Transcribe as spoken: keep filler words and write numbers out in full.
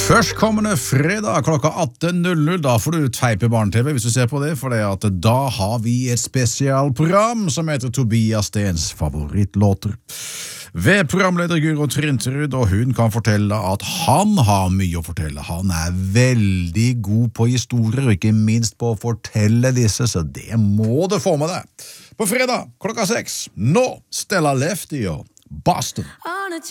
Førstkommende fredag klokka atten null null, da får du Teipe barne-TV hvis du ser på det, for det at da har vi et spesialprogram som heter Tobias Stens favorittlåter. Ved programleder Guro Trinterud, og hun kan fortelle at han har mye å fortelle. Han er veldig god på historier, og ikke minst på å fortelle disse, så det må du få med deg. På fredag klokka seks, nå Stella Lefty og Boston. On a